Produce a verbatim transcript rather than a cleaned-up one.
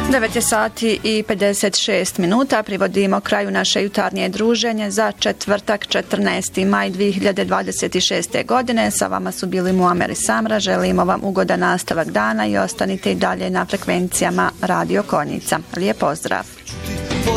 devet je sati i pedeset šest minuta, privodimo kraju naše jutarnje druženje za četvrtak četrnaesti maj dvije hiljade dvadeset šeste. godine. Sa vama su bili Muamer i Samra, želimo vam ugodan nastavak dana i ostanite i dalje na frekvencijama Radio Konjica. Lijep pozdrav!